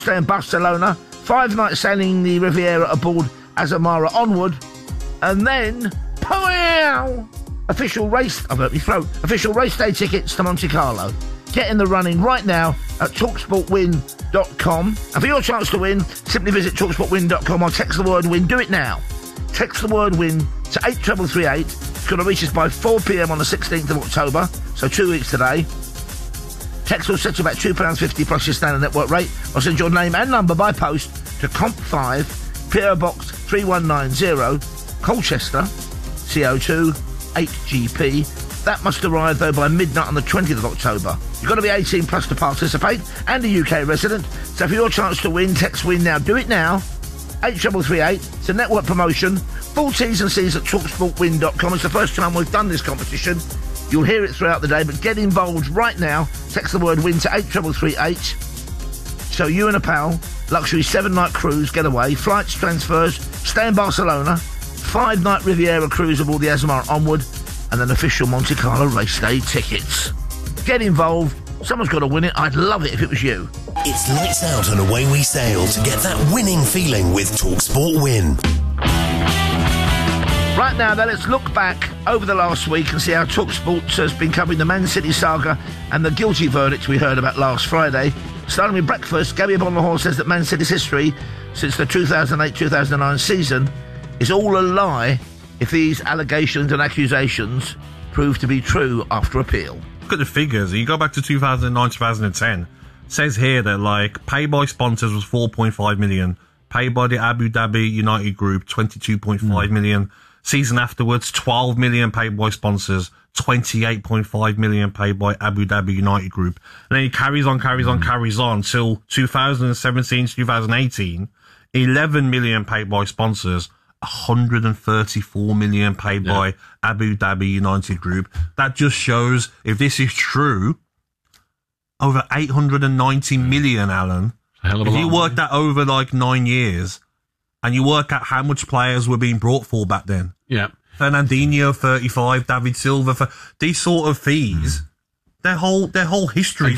Stay in Barcelona, 5 nights sailing the Riviera aboard Azamara Onward, and then, pow! Official race day tickets to Monte Carlo. Get in the running right now at TalkSportWin.com. And for your chance to win, simply visit TalkSportWin.com or text the word WIN. Do it now. Text the word WIN to 83338. It's going to reach us by 4 p.m. on the 16th of October, so 2 weeks today. Text will set you about £2.50 plus your standard network rate. I'll send your name and number by post to Comp 5, PO Box 3190, Colchester, CO2 8GP. That must arrive, though, by midnight on the 20th of October. You've got to be 18 plus to participate and a UK resident. So for your chance to win, text WIN now. Do it now. 8338. It's a network promotion. Full T's and C's at TalkSportWin.com. It's the first time we've done this competition. You'll hear it throughout the day, but get involved right now. Text the word WIN to 8338. So you and a pal, luxury 7-night cruise getaway, flights, transfers, stay in Barcelona, 5-night Riviera cruise aboard the Azamara Onward, and then official Monte Carlo race day tickets. Get involved. Someone's got to win it. I'd love it if it was you. It's lights out and away we sail to get that winning feeling with TalkSport Win. Right now, though, let's look back over the last week and see how TalkSport has been covering the Man City saga and the guilty verdict we heard about last Friday. Starting with breakfast, Gabby Bonlahor says that Man City's history since the 2008-2009 season is all a lie if these allegations and accusations prove to be true after appeal. Look at the figures. You go back to 2009-2010. It says here that, pay by sponsors was 4.5 million. Pay by the Abu Dhabi United Group, 22.5 million. Season afterwards, 12 million paid by sponsors, 28.5 million paid by Abu Dhabi United Group. And then he carries on till 2017 to 2018, 11 million paid by sponsors, 134 million paid by Abu Dhabi United Group. That just shows, if this is true, over 890 million, Alan. If you work that over 9 years, and you work out how much players were being brought for back then. Yeah. Fernandinho, 35, David Silva, these sort of fees, their whole history.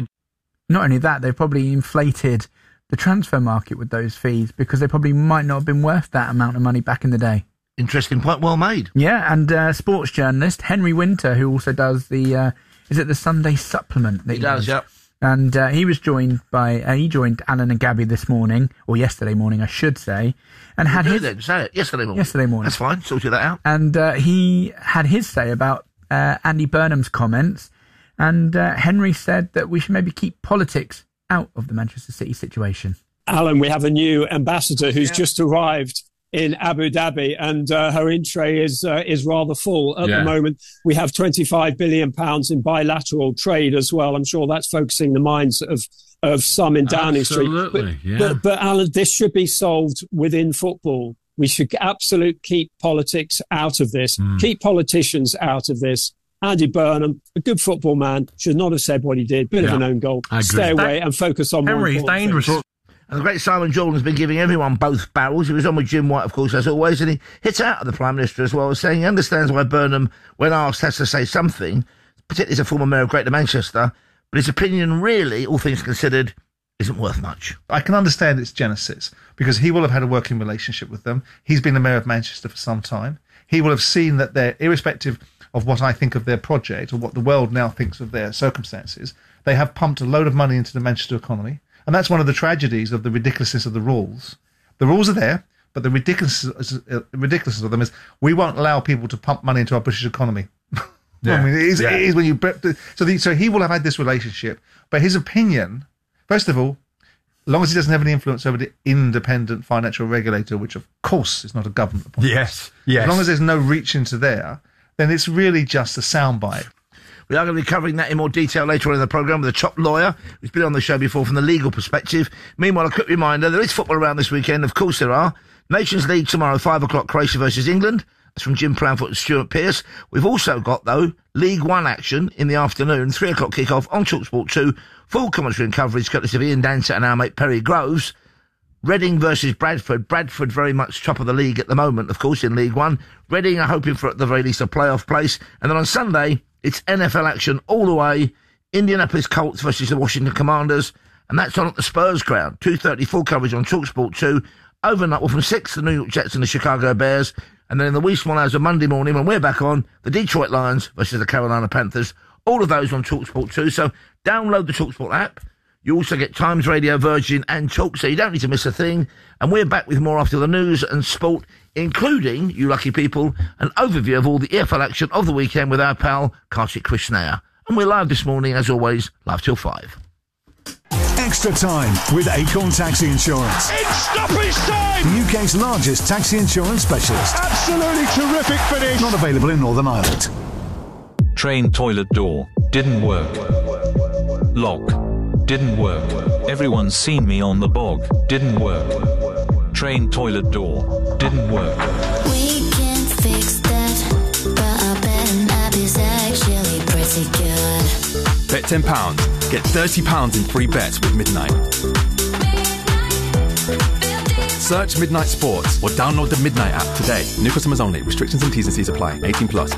Not only that, they've probably inflated the transfer market with those fees because they probably might not have been worth that amount of money back in the day. Interesting point, well made. Yeah, and sports journalist Henry Winter, who also does the Sunday Supplement? He does, yeah. And he was joined by, he joined Alan and Gabby this morning, or yesterday morning, I should say, and had say it, yesterday morning. Yesterday morning. That's fine, sorted that out. And he had his say about Andy Burnham's comments, and Henry said that we should maybe keep politics out of the Manchester City situation. Alan, we have a new ambassador who's just arrived in Abu Dhabi, and her in tray is rather full at the moment. We have £25 billion in bilateral trade as well. I'm sure that's focusing the minds of some in Downing Street. But Alan, this should be solved within football. We should absolutely keep politics out of this. Keep politicians out of this. Andy Burnham, a good football man, should not have said what he did. Bit of an own goal. Stay away and focus on Henry, more dangerous. Things. And the great Simon Jordan's been giving everyone both barrels. He was on with Jim White, of course, as always, and he hits out at the Prime Minister as well, saying he understands why Burnham, when asked, has to say something, particularly as a former mayor of Greater Manchester, but his opinion really, all things considered, isn't worth much. I can understand its genesis, because he will have had a working relationship with them. He's been the mayor of Manchester for some time. He will have seen that they're, irrespective of what I think of their project or what the world now thinks of their circumstances, they have pumped a load of money into the Manchester economy. And that's one of the tragedies of the ridiculousness of the rules. The rules are there, but the ridiculousness of them is we won't allow people to pump money into our British economy. I mean, it is when you... So he will have had this relationship, but his opinion, first of all, as long as he doesn't have any influence over the independent financial regulator, which of course is not a government appointment. Yes. As long as there's no reach into there, then it's really just a soundbite. We are going to be covering that in more detail later on in the programme with a top lawyer who's been on the show before from the legal perspective. Meanwhile, a quick reminder, there is football around this weekend. Of course there are. Nations League tomorrow, 5 o'clock, Croatia versus England. That's from Jim Proudfoot and Stuart Pearce. We've also got, though, League One action in the afternoon, 3 o'clock kick-off on TalkSport 2. Full commentary and coverage courtesy of Ian Dancer and our mate Perry Groves. Reading versus Bradford. Bradford very much top of the league at the moment, of course, in League One. Reading are hoping for, at the very least, a playoff place. And then on Sunday, it's NFL action all the way. Indianapolis Colts versus the Washington Commanders. and that's on at the Spurs ground. 2:30 full coverage on TalkSport 2. Overnight, well, from 6, the New York Jets and the Chicago Bears. And then in the wee small hours of Monday morning, when we're back on, the Detroit Lions versus the Carolina Panthers. All of those on TalkSport 2. So download the TalkSport app. You also get Times Radio, Virgin and Talk, so you don't need to miss a thing. And we're back with more after the news and sport, including, you lucky people, an overview of all the EFL action of the weekend with our pal, Kartik Krishnaiyer. And we're live this morning, as always, live till 5. Extra time with Acorn Taxi Insurance. It's stoppage time! The UK's largest taxi insurance specialist. Absolutely terrific finish! Not available in Northern Ireland. Train toilet door. Didn't work. Lock. Didn't work. Everyone's seen me on the bog. Didn't work. Train toilet door. Didn't work. We can fix that, but I bet Abby's actually pretty good. Bet £10. Get £30 in free bets with Midnight. Search Midnight Sports or download the Midnight app today. New customers only. Restrictions and T's and C's apply. 18 plus.